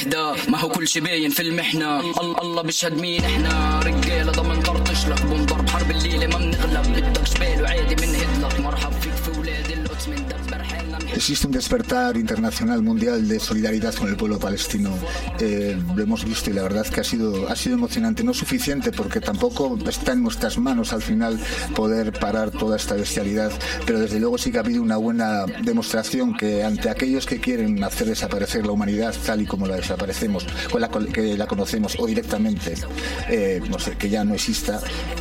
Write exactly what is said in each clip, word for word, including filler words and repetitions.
وحدة ما هو كل شي باين في المحنة الله الله بيشهد مين احنا رجالة ضمن طرطش لك بنضرب حرب الليلة ما بنغلب بدك جبال وعادي من هدلك مرحب فيك في ولاد القدس من دبر حالنا. Existe un despertar internacional mundial de solidaridad con el pueblo palestino. Eh, lo hemos visto y la verdad que ha sido, ha sido emocionante. No suficiente porque tampoco está en nuestras manos al final poder parar toda esta bestialidad, pero desde luego sí que ha habido una buena demostración que ante aquellos que quieren hacer desaparecer la humanidad tal y como la desaparecemos, con la que la conocemos o directamente, eh, no sé, que ya no exista.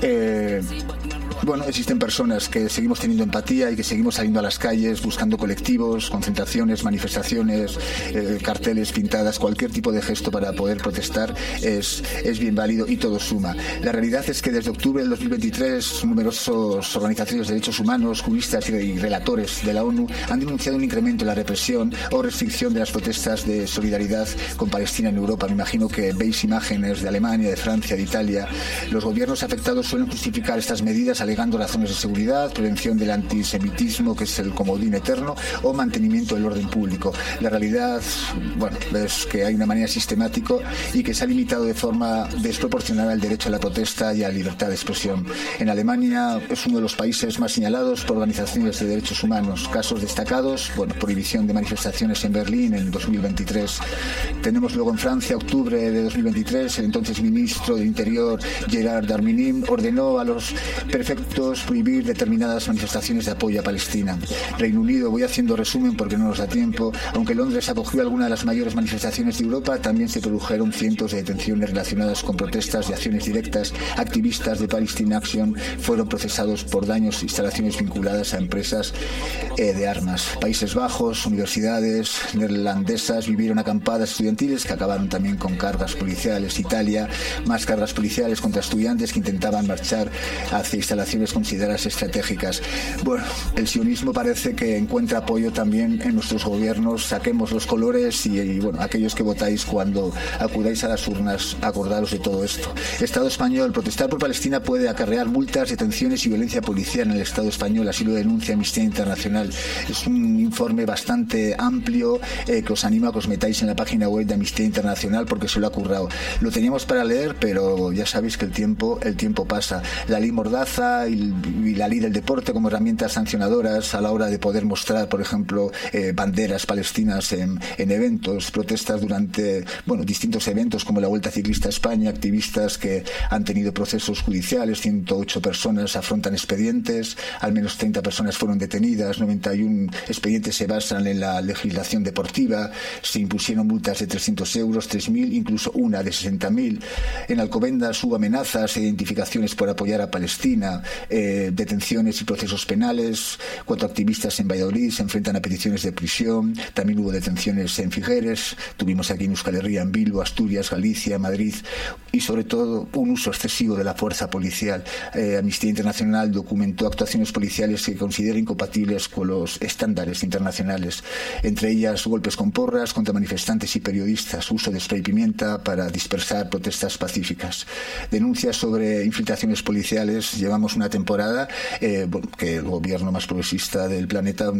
Eh, Bueno, existen personas que seguimos teniendo empatía y que seguimos saliendo a las calles buscando colectivos, concentraciones, manifestaciones, eh, carteles, pintadas, cualquier tipo de gesto para poder protestar es, es bien válido y todo suma. La realidad es que desde octubre del dos mil veintitrés numerosas organizaciones de derechos humanos, juristas y relatores de la ONU han denunciado un incremento en la represión o restricción de las protestas de solidaridad con Palestina en Europa. Me imagino que veis imágenes de Alemania, de Francia, de Italia. Los gobiernos afectados suelen justificar estas medidas alegando razones de seguridad, prevención del antisemitismo, que es el comodín eterno, o mantenimiento del orden público. La realidad, bueno, es que hay una manera sistemática y que se ha limitado de forma desproporcionada el derecho a la protesta y a la libertad de expresión. En Alemania es uno de los países más señalados por organizaciones de derechos humanos. Casos destacados, bueno, prohibición de manifestaciones en Berlín en dos mil veintitrés. Tenemos luego en Francia, octubre de dos mil veintitrés, el entonces ministro de Interior, Gérard Darmanin, ordenó a los prefectos prohibir determinadas manifestaciones de apoyo a Palestina. Reino Unido, voy haciendo resumen porque no nos da tiempo, aunque Londres acogió alguna de las mayores manifestaciones de Europa, también se produjeron cientos de detenciones relacionadas con protestas y acciones directas. Activistas de Palestine Action fueron procesados por daños a instalaciones vinculadas a empresas eh, de armas. Países Bajos, universidades neerlandesas vivieron acampadas estudiantiles que acabaron también con cargas policiales. Italia, más cargas policiales contra estudiantes que intentaban marchar hacia instalaciones consideradas estratégicas. Bueno, el sionismo parece que encuentra apoyo también en nuestros gobiernos. Saquemos los colores y, y bueno, aquellos que votáis cuando acudáis a las urnas, acordaros de todo esto. Estado español, protestar por Palestina puede acarrear multas, detenciones y violencia policial en el Estado español, así lo denuncia Amnistía Internacional. Es un informe bastante amplio eh, que os animo a que os metáis en la página web de Amnistía Internacional porque se lo ha currado. Lo teníamos para leer, pero ya sabéis que el tiempo, el tiempo pasa. La ley Mordaza y, y la ley del deporte como herramientas sancionadoras a la hora de poder mostrar, por ejemplo, eh, banderas palestinas en, en eventos, protestas durante, bueno, distintos eventos como la Vuelta Ciclista a España, activistas que han tenido procesos judiciales, ciento ocho personas afrontan expedientes, al menos treinta personas fueron detenidas, noventa y uno expedientes se basan en la legislación deportiva, se impusieron multas de trescientos euros, tres mil, incluso una de sesenta mil. En Alcobendas hubo amenazas e identificaciones por apoyar a Palestina. Eh, detenciones y procesos penales. Cuatro activistas en Valladolid se enfrentan a peticiones de prisión. También hubo detenciones en Figueres. Tuvimos aquí en Euskal Herria, en Bilbo, Asturias, Galicia, Madrid y sobre todo un uso excesivo de la fuerza policial. Eh, Amnistía Internacional documentó actuaciones policiales que considera incompatibles con los estándares internacionales, entre ellas golpes con porras contra manifestantes y periodistas, uso de spray pimienta para dispersar protestas pacíficas, denuncias sobre infiltraciones policiales. Llevamos una temporada eh, bueno, que el gobierno más progresista del planeta